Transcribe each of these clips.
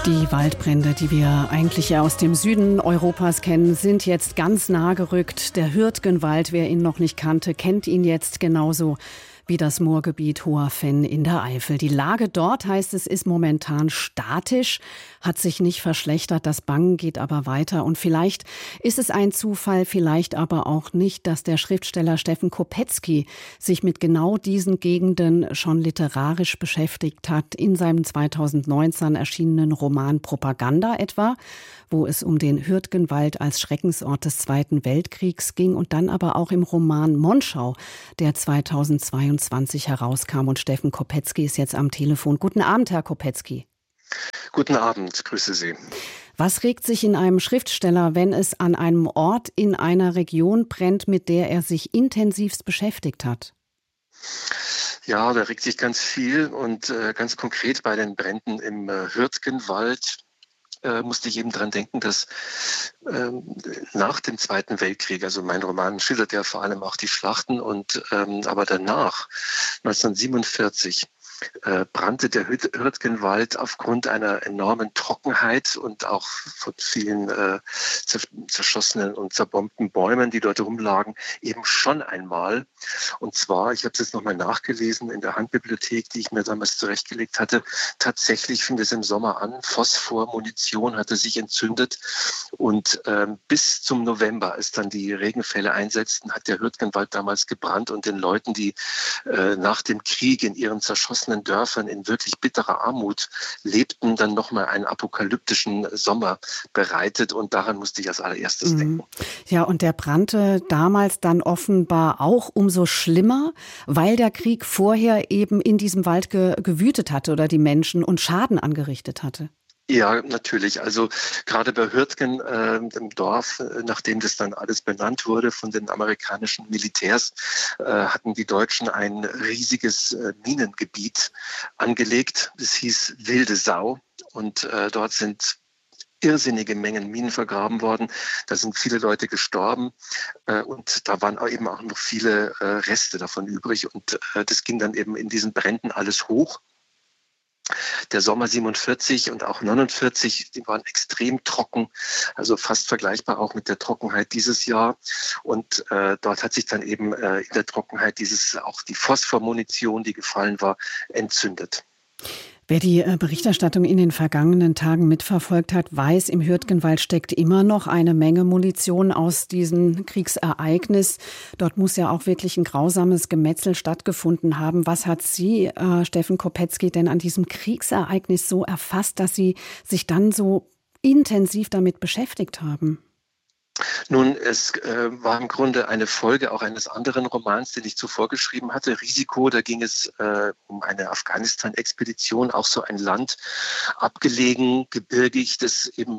Die Waldbrände, die wir eigentlich ja aus dem Süden Europas kennen, sind jetzt ganz nah gerückt. Der Hürtgenwald, wer ihn noch nicht kannte, kennt ihn jetzt genauso wie das Moorgebiet Hoher Venn in der Eifel. Die Lage dort, heißt es, ist momentan statisch, hat sich nicht verschlechtert. Das Bangen geht aber weiter. Und vielleicht ist es ein Zufall, vielleicht aber auch nicht, dass der Schriftsteller Steffen Kopetzky sich mit genau diesen Gegenden schon literarisch beschäftigt hat. In seinem 2019 erschienenen Roman Propaganda etwa, wo es um den Hürtgenwald als Schreckensort des Zweiten Weltkriegs ging und dann aber auch im Roman Monschau, der 2022 herauskam. Und Steffen Kopetzky ist jetzt am Telefon. Guten Abend, Herr Kopetzky. Guten Abend, grüße Sie. Was regt sich in einem Schriftsteller, wenn es an einem Ort in einer Region brennt, mit der er sich intensivst beschäftigt hat? Ja, da regt sich ganz viel und ganz konkret bei den Bränden im Hürtgenwald musste ich eben dran denken, dass nach dem Zweiten Weltkrieg, also mein Roman schildert ja vor allem auch die Schlachten und aber danach, 1947, brannte der Hürtgenwald aufgrund einer enormen Trockenheit und auch von vielen zerschossenen und zerbombten Bäumen, die dort rumlagen, eben schon einmal. Und zwar, ich habe es jetzt nochmal nachgelesen in der Handbibliothek, die ich mir damals zurechtgelegt hatte, tatsächlich fing es im Sommer an, Phosphormunition hatte sich entzündet und bis zum November, als dann die Regenfälle einsetzten, hat der Hürtgenwald damals gebrannt und den Leuten, die nach dem Krieg in ihren zerschossenen Dörfern in wirklich bitterer Armut lebten, dann nochmal einen apokalyptischen Sommer bereitet und daran musste ich als allererstes denken. Ja, und der brannte damals dann offenbar auch umso schlimmer, weil der Krieg vorher eben in diesem Wald gewütet hatte oder die Menschen und Schaden angerichtet hatte. Ja, natürlich. Also gerade bei Hürtgen, im Dorf, nachdem das dann alles benannt wurde von den amerikanischen Militärs, hatten die Deutschen ein riesiges Minengebiet angelegt. Das hieß Wilde Sau und dort sind irrsinnige Mengen Minen vergraben worden. Da sind viele Leute gestorben und da waren eben auch noch viele Reste davon übrig und das ging dann eben in diesen Bränden alles hoch. Der Sommer 47 und auch 49, die waren extrem trocken, also fast vergleichbar auch mit der Trockenheit dieses Jahr. Und dort hat sich dann eben in der Trockenheit auch die Phosphormunition, die gefallen war, entzündet. Wer die Berichterstattung in den vergangenen Tagen mitverfolgt hat, weiß, im Hürtgenwald steckt immer noch eine Menge Munition aus diesem Kriegsereignis. Dort muss ja auch wirklich ein grausames Gemetzel stattgefunden haben. Was hat Sie, Steffen Kopetzky, denn an diesem Kriegsereignis so erfasst, dass Sie sich dann so intensiv damit beschäftigt haben? Nun, es war im Grunde eine Folge auch eines anderen Romans, den ich zuvor geschrieben hatte, Risiko. Da ging es um eine Afghanistan-Expedition, auch so ein Land, abgelegen, gebirgig, das eben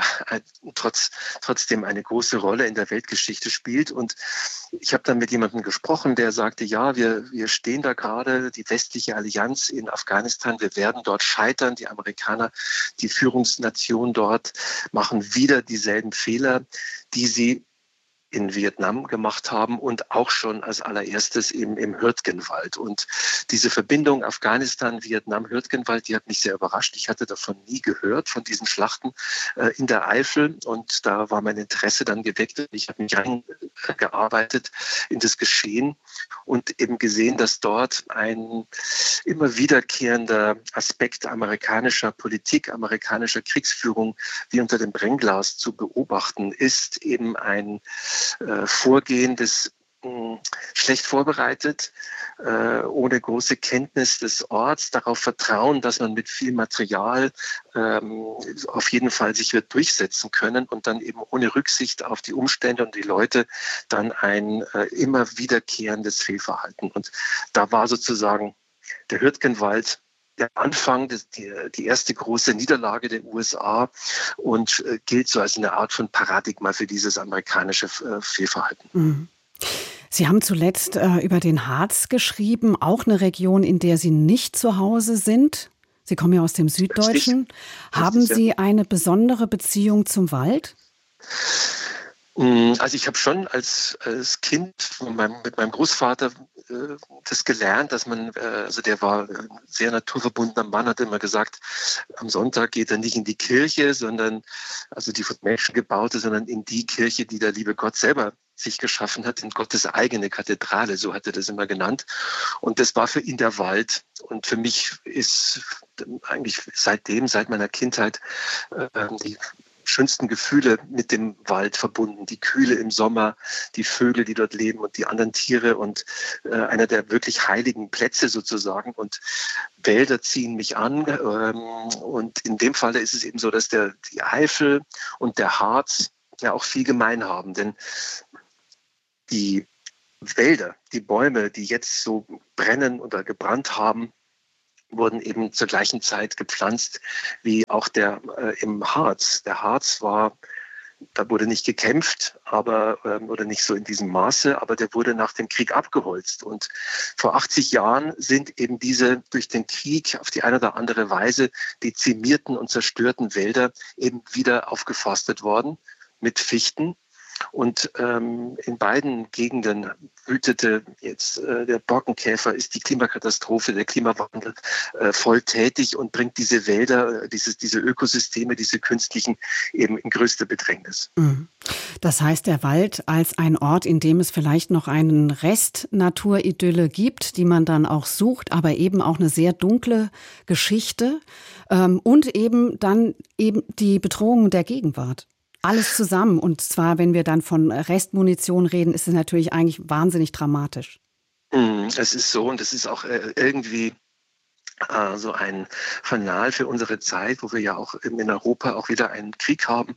trotzdem eine große Rolle in der Weltgeschichte spielt. Und ich habe dann mit jemandem gesprochen, der sagte, ja, wir stehen da gerade, die westliche Allianz in Afghanistan, wir werden dort scheitern. Die Amerikaner, die Führungsnation dort, machen wieder dieselben Fehler, die sie in Vietnam gemacht haben und auch schon als allererstes eben im Hürtgenwald. Und diese Verbindung Afghanistan, Vietnam, Hürtgenwald, die hat mich sehr überrascht. Ich hatte davon nie gehört, von diesen Schlachten in der Eifel. Und da war mein Interesse dann geweckt. Ich habe mich eingearbeitet in das Geschehen und eben gesehen, dass dort ein immer wiederkehrender Aspekt amerikanischer Politik, amerikanischer Kriegsführung wie unter dem Brennglas zu beobachten ist, eben ein Vorgehen, das schlecht vorbereitet, ohne große Kenntnis des Orts, darauf vertrauen, dass man mit viel Material auf jeden Fall sich wird durchsetzen können und dann eben ohne Rücksicht auf die Umstände und die Leute dann ein immer wiederkehrendes Fehlverhalten. Und da war sozusagen der Hürtgenwald der Anfang, die erste große Niederlage der USA und gilt so als eine Art von Paradigma für dieses amerikanische Fehlverhalten. Mhm. Sie haben zuletzt über den Harz geschrieben, auch eine Region, in der Sie nicht zu Hause sind. Sie kommen ja aus dem Süddeutschen. Haben Sie eine besondere Beziehung zum Wald? Also ich habe schon als Kind mit meinem Großvater das gelernt, dass man, also der war ein sehr naturverbundener Mann, hat immer gesagt, am Sonntag geht er nicht in die Kirche, sondern, also die von Menschen gebaute, sondern in die Kirche, die der liebe Gott selber sich geschaffen hat, in Gottes eigene Kathedrale, so hat er das immer genannt. Und das war für ihn der Wald. Und für mich ist eigentlich seit meiner Kindheit die schönsten Gefühle mit dem Wald verbunden. Die Kühle im Sommer, die Vögel, die dort leben und die anderen Tiere und einer der wirklich heiligen Plätze sozusagen. Und Wälder ziehen mich an. Und in dem Falle ist es eben so, dass die Eifel und der Harz ja auch viel gemein haben. Denn die Wälder, die Bäume, die jetzt so brennen oder gebrannt haben, wurden eben zur gleichen Zeit gepflanzt wie auch im Harz. Der Harz da wurde nicht gekämpft, oder nicht so in diesem Maße, aber der wurde nach dem Krieg abgeholzt. Und vor 80 Jahren sind eben diese durch den Krieg auf die eine oder andere Weise dezimierten und zerstörten Wälder eben wieder aufgeforstet worden mit Fichten. Und in beiden Gegenden wütete jetzt der Borkenkäfer, ist die Klimakatastrophe, der Klimawandel voll tätig und bringt diese Wälder, diese Ökosysteme, diese künstlichen eben in größte Bedrängnis. Das heißt, der Wald als ein Ort, in dem es vielleicht noch einen Rest Naturidylle gibt, die man dann auch sucht, aber eben auch eine sehr dunkle Geschichte und eben dann eben die Bedrohung der Gegenwart. Alles zusammen. Und zwar, wenn wir dann von Restmunition reden, ist es natürlich eigentlich wahnsinnig dramatisch. Es ist so und es ist auch irgendwie so ein Fanal für unsere Zeit, wo wir ja auch in Europa auch wieder einen Krieg haben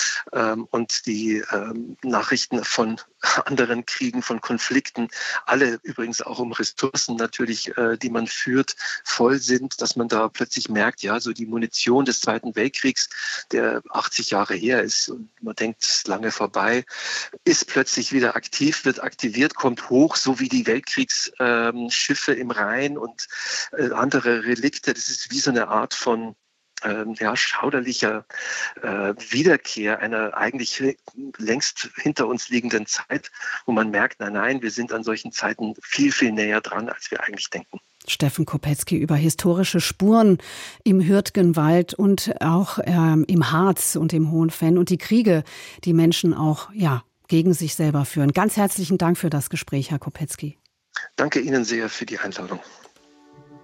und die Nachrichten von anderen Kriegen, von Konflikten, alle übrigens auch um Ressourcen natürlich, die man führt, voll sind, dass man da plötzlich merkt, ja, so die Munition des Zweiten Weltkriegs, der 80 Jahre her ist und man denkt, es ist lange vorbei, ist plötzlich wieder aktiv, wird aktiviert, kommt hoch, so wie die Weltkriegsschiffe im Rhein und andere Relikte. Das ist wie so eine Art von schauderlicher Wiederkehr einer eigentlich längst hinter uns liegenden Zeit, wo man merkt, nein, wir sind an solchen Zeiten viel, viel näher dran, als wir eigentlich denken. Steffen Kopetzky über historische Spuren im Hürtgenwald und auch im Harz und im Hohen Venn und die Kriege, die Menschen auch gegen sich selber führen. Ganz herzlichen Dank für das Gespräch, Herr Kopetzky. Danke Ihnen sehr für die Einladung.